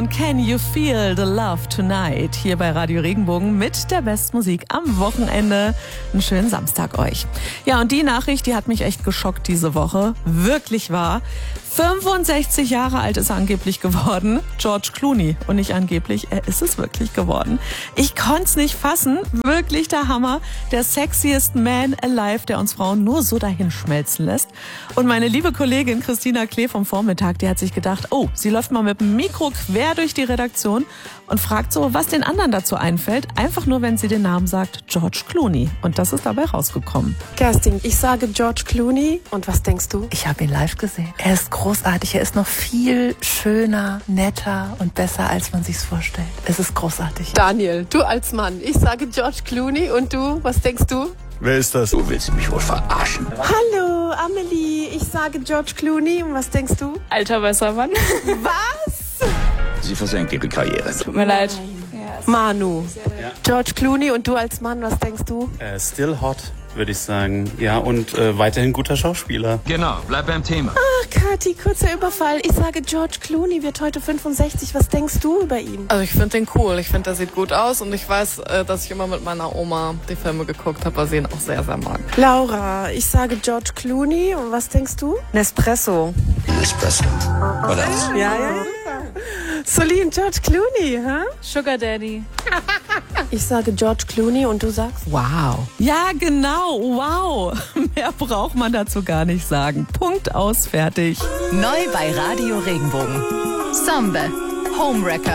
und Can You Feel the Love Tonight hier bei Radio Regenbogen mit der Bestmusik am Wochenende. Einen schönen Samstag euch. Ja, und die Nachricht, die hat mich echt geschockt diese Woche. Wirklich wahr. 65 Jahre alt ist er angeblich geworden. George Clooney. Und nicht angeblich, er ist es wirklich geworden. Ich konnte es nicht fassen. Wirklich der Hammer. Der sexiest man alive, der uns Frauen nur so dahin schmelzen lässt. Und meine liebe Kollegin Christina Klee vom Vormittag, die hat sich gedacht, oh, sie läuft mal mit dem Mikro quer durch die Redaktion und fragt so, was den anderen dazu einfällt. Einfach nur, wenn sie den Namen sagt, George Clooney. Und das ist dabei rausgekommen. Kerstin, ich sage George Clooney. Und was denkst du? Ich habe ihn live gesehen. Er ist großartig. Er ist noch viel schöner, netter und besser, als man sich's vorstellt. Es ist großartig. Daniel, du als Mann. Ich sage George Clooney. Und du, was denkst du? Wer ist das? Du willst mich wohl verarschen. Hallo, Amelie. Ich sage George Clooney. Und was denkst du? Alter besser Mann. Was? Sie versenkt ihre Karriere. Tut mir leid. Manu. George Clooney. Und du als Mann, was denkst du? Still hot, würde ich sagen. Ja, und weiterhin guter Schauspieler. Genau, bleib beim Thema. Ach, Kathi, kurzer Überfall. Ich sage George Clooney wird heute 65. Was denkst du über ihn? Also ich finde den cool. Ich finde, der sieht gut aus. Und ich weiß, dass ich immer mit meiner Oma die Filme geguckt habe, weil sie ihn auch sehr, sehr mag. Laura, ich sage George Clooney. Und was denkst du? Nespresso. Espresso. Oder? Ja. Celine, George Clooney, hä? Sugar Daddy. Ich sage George Clooney und du sagst? Wow. Ja, genau. Wow. Mehr braucht man dazu gar nicht sagen. Punkt aus, fertig. Neu bei Radio Regenbogen. Samba. Homewrecker.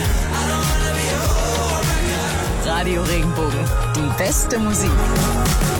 Radio Regenbogen. Die beste Musik.